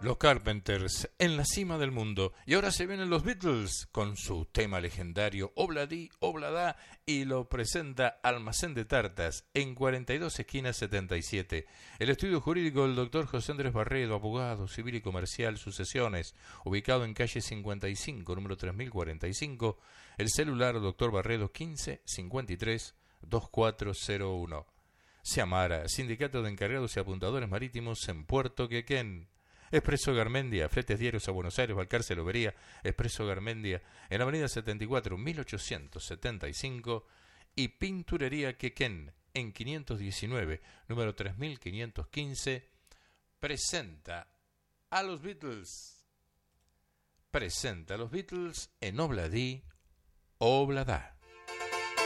Los Carpenters en la cima del mundo. Y ahora se vienen los Beatles con su tema legendario Obladi, Oblada, y lo presenta Almacén de Tartas en 42 esquinas 77. El estudio jurídico del doctor José Andrés Barredo, abogado civil y comercial, sucesiones, ubicado en calle 55, número 3045. El celular doctor Barredo 15 53 2401. Seamara, Sindicato de Encargados y Apuntadores Marítimos en Puerto Quequén. Expreso Garmendia, fletes diarios a Buenos Aires, Balcarce, Lobería. Expreso Garmendia, en Avenida 74, 1875. Y Pinturería Quequén, en 519, número 3515. Presenta a los Beatles. Presenta a los Beatles en Obladi, Oblada.